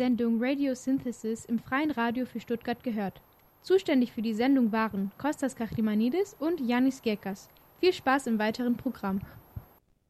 Sendung Radio Synthesis im Freien Radio für Stuttgart gehört. Zuständig für die Sendung waren Kostas Kachimanidis und Yannis Gekas. Viel Spaß im weiteren Programm.